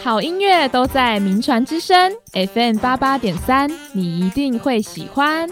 好音乐都在名传之声 FM88.3，你一定会喜欢。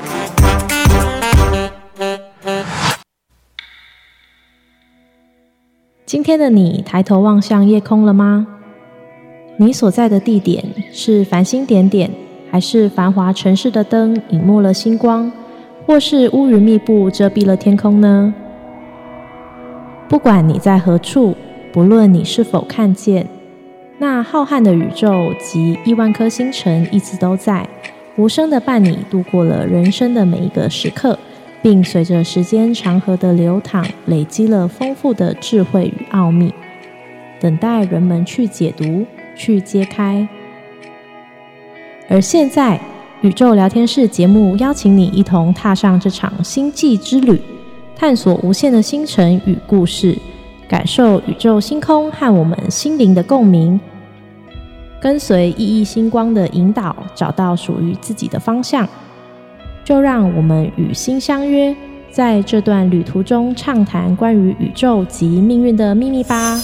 今天的你抬头望向夜空了吗？你所在的地点是繁星点点，还是繁华城市的灯隐没了星光，或是乌云密布遮蔽了天空呢？不管你在何处，不论你是否看见，那浩瀚的宇宙及亿万颗星辰一直都在，无声的伴你度过了人生的每一个时刻，并随着时间长河的流淌，累积了丰富的智慧与奥秘，等待人们去解读、去揭开。而现在，宇宙聊天室节目邀请你一同踏上这场星际之旅，探索无限的星辰与故事，感受宇宙星空和我们心灵的共鸣，跟随熠熠星光的引导，找到属于自己的方向。就让我们与星相约，在这段旅途中畅谈关于宇宙及命运的秘密吧。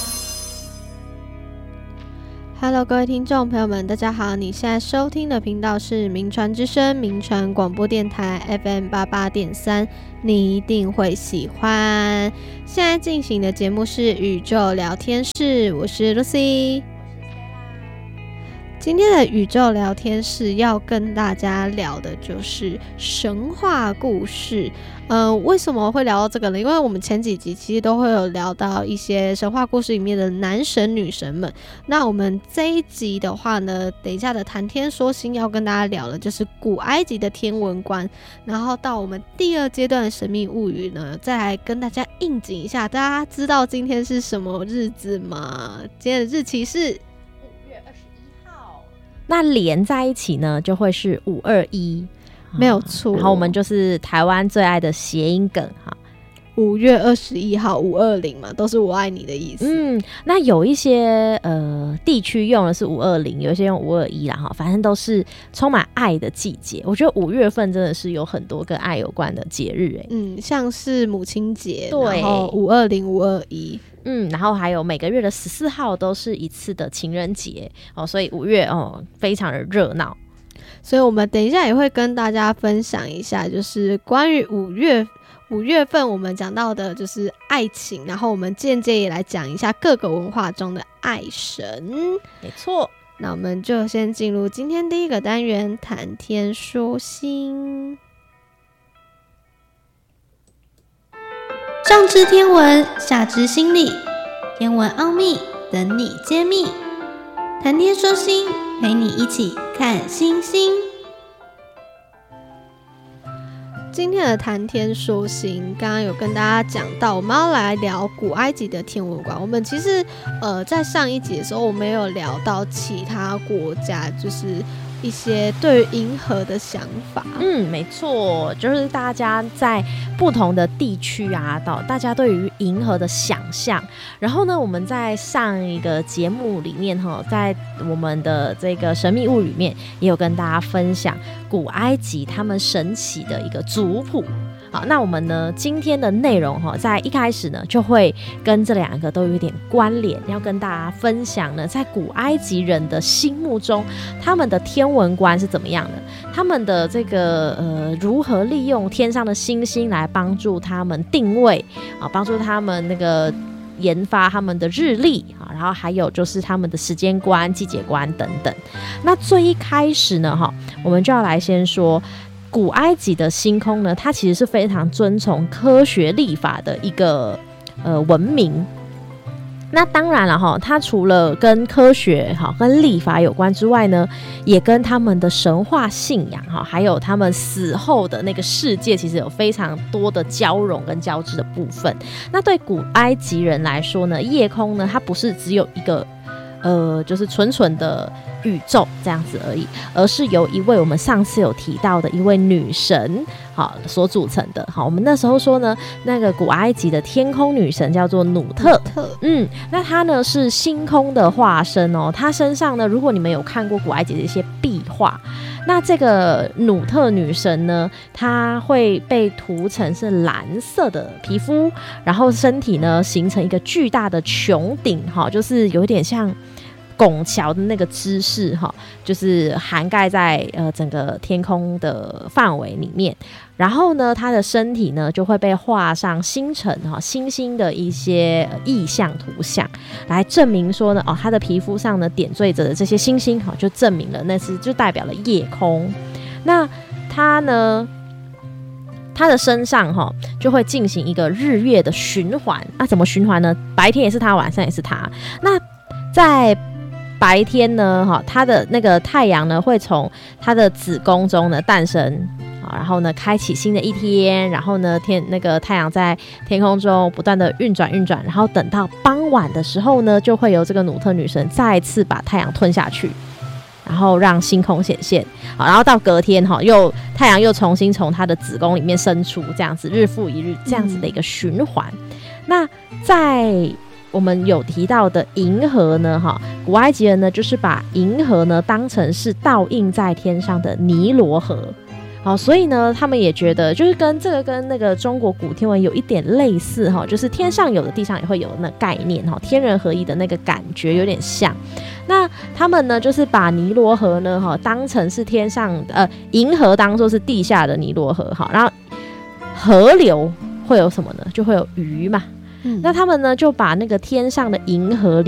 Hello， 各位听众朋友们，大家好！你现在收听的频道是名传之声名传广播电台 FM88.3，你一定会喜欢。现在进行的节目是宇宙聊天室，我是 Lucy。今天的宇宙聊天室要跟大家聊的就是神话故事。为什么会聊到这个呢？因为我们前几集其实都会有聊到一些神话故事里面的男神女神们。那我们这一集的话呢，等一下的谈天说星要跟大家聊的就是古埃及的天文观，然后到我们第二阶段的神秘物语呢，再来跟大家应景一下。大家知道今天是什么日子吗？今天的日期是5月21号。 那连在一起呢，就会是521， 没有错。 然后我们就是台湾最爱的谐音梗哈 ，5月21号520嘛，都是我爱你的意思。 那有一些地区用的是520，有一些用521啦哈，反正都是充满爱的季节。我觉得5月份真的是有很多跟爱有关的节日像是母亲节， 对， 然后520、521。 然后还有每个月的14号都是一次的情人节所以5月非常的热闹。 所以我们等一下也会跟大家分享一下，就是关于5月份我们讲到的就是爱情，然后我们间接也来讲一下各个文化中的爱神。 没错， 那我们就先进入今天第一个单元，谈天说星。上知天文，下知心理，天文奥秘等你揭秘。谈天说星，陪你一起看星星。今天的谈天说星，刚刚有跟大家讲到，我们要来聊古埃及的天文观。我们其实在上一集的时候，我们有聊到其他国家，就是一些对于银河的想法。 没错，就是大家在不同的地区啊，大家对于银河的想象。然后呢，我们在上一个节目里面在我们的这个神秘物里面也有跟大家分享古埃及他们神奇的一个族谱。好，那我们呢今天的内容在一开始呢就会跟这两个都有点关联，要跟大家分享呢，在古埃及人的心目中，他们的天文观是怎么样的，他们的这个如何利用天上的星星来帮助他们定位帮助他们那个研发他们的日历然后还有就是他们的时间观、季节观等等。那最一开始呢我们就要来先说古埃及的星空呢，它其实是非常遵从科学历法的一个文明。那当然了它除了跟科学跟历法有关之外呢，也跟他们的神话信仰还有他们死后的那个世界其实有非常多的交融跟交织的部分。那对古埃及人来说呢，夜空呢它不是只有一个就是纯纯的宇宙这样子而已，而是由一位我们上次有提到的一位女神所组成的。我们那时候说呢，那个古埃及的天空女神叫做努特。那她呢是星空的化身她身上呢，如果你们有看过古埃及的一些壁画，那这个努特女神呢，她会被涂成是蓝色的皮肤，然后身体呢形成一个巨大的穹顶就是有点像拱桥的那个姿势哈，就是涵盖在整个天空的范围里面。然后呢，他的身体呢就会被画上星辰哈、星星的一些意象图像，来证明说呢，他的皮肤上呢点缀着的这些星星哈，就证明了那是就代表了夜空。那他呢，他的身上哈就会进行一个日月的循环。那怎么循环呢？白天也是他，晚上也是他。那在白天呢，哈，他的那个太阳呢会从他的子宫中呢诞生。然后呢，开启新的一天，然后呢，那个太阳在天空中不断的运转，然后等到傍晚的时候呢，就会由这个努特女神再次把太阳吞下去，然后让星空显现。好，然后到隔天哈，太阳又重新从它的子宫里面生出，这样子日复一日这样子的一个循环。那在我们有提到的银河呢，哈，古埃及人呢就是把银河呢当成是倒映在天上的尼罗河。好，所以呢，他们也觉得就是跟那个中国古天文有一点类似哈，就是天上有的地上也会有那概念哈，天人合一的那个感觉有点像。那他们呢，就是把尼罗河呢哈当成是天上银河当作是地下的尼罗河哈，然后河流会有什么呢？就会有鱼嘛。那他们呢就把那个天上的银河里